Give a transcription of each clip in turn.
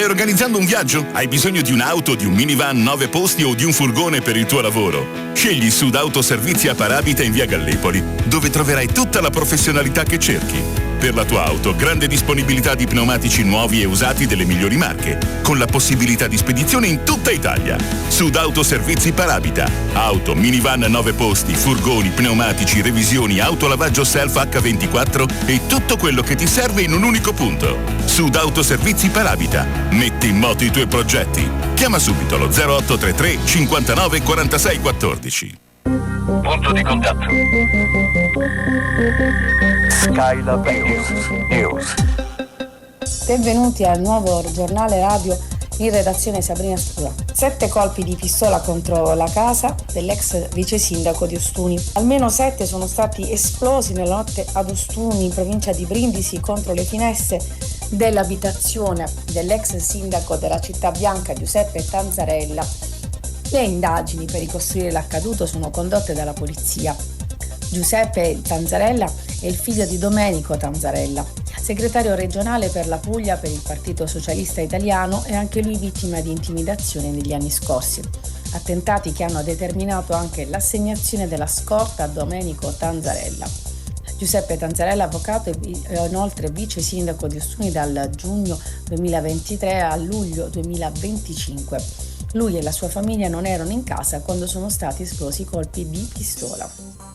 Stai organizzando un viaggio? Hai bisogno di un'auto, di un minivan 9 posti o di un furgone per il tuo lavoro? Scegli Sud Autoservizi a Parabita in via Gallipoli, dove troverai tutta la professionalità che cerchi. Per la tua auto, grande disponibilità di pneumatici nuovi e usati delle migliori marche, con la possibilità di spedizione in tutta Italia. Sud Autoservizi Parabita. Auto, minivan 9 posti, furgoni, pneumatici, revisioni, autolavaggio self H24 e tutto quello che ti serve in un unico punto. Sud Autoservizi Parabita. Metti in moto i tuoi progetti. Chiama subito lo 0833 59 46 14. Punto di contatto. Skylab News. Benvenuti al nuovo giornale radio, in redazione Sabrina Scura. 7 colpi di pistola contro la casa dell'ex vice sindaco di Ostuni. Almeno 7 sono stati esplosi nella notte ad Ostuni, in provincia di Brindisi, contro le finestre dell'abitazione dell'ex sindaco della città bianca Giuseppe Tanzarella. Le indagini per ricostruire l'accaduto sono condotte dalla polizia. Giuseppe Tanzarella è il figlio di Domenico Tanzarella, segretario regionale per la Puglia per il Partito Socialista Italiano, e anche lui vittima di intimidazione negli anni scorsi. Attentati che hanno determinato anche l'assegnazione della scorta a Domenico Tanzarella. Giuseppe Tanzarella, avvocato, è inoltre vice sindaco di Ostuni dal giugno 2023 a luglio 2025. Lui e la sua famiglia non erano in casa quando sono stati esplosi colpi di pistola.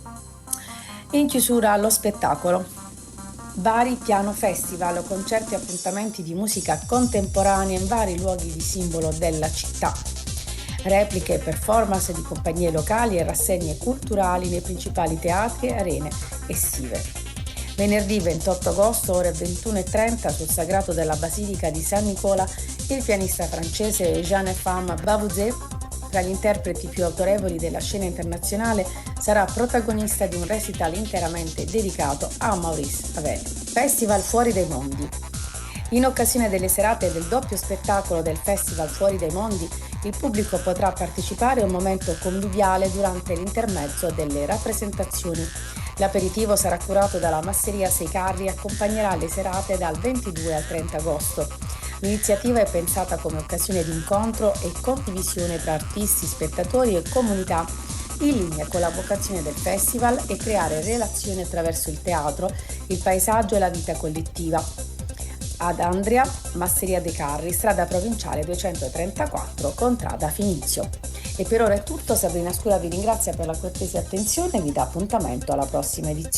In chiusura allo spettacolo. Vari piano festival, concerti e appuntamenti di musica contemporanea in vari luoghi di simbolo della città. Repliche e performance di compagnie locali e rassegne culturali nei principali teatri e arene estive. Venerdì 28 agosto, ore 21:30, sul sagrato della Basilica di San Nicola, il pianista francese Jean-Femme Bavouzet, tra gli interpreti più autorevoli della scena internazionale, sarà protagonista di un recital interamente dedicato a Maurice Ravel. Festival Fuori dai Mondi. In occasione delle serate del doppio spettacolo del Festival Fuori dai Mondi, il pubblico potrà partecipare a un momento conviviale durante l'intermezzo delle rappresentazioni. L'aperitivo sarà curato dalla Masseria Sei Carri e accompagnerà le serate dal 22 al 30 agosto. L'iniziativa è pensata come occasione di incontro e condivisione tra artisti, spettatori e comunità, in linea con la vocazione del festival e creare relazioni attraverso il teatro, il paesaggio e la vita collettiva. Ad Andria, Masseria dei Carri, strada provinciale 234, contrada Finizio. E per ora è tutto. Sabrina Scura vi ringrazia per la cortese attenzione e vi dà appuntamento alla prossima edizione.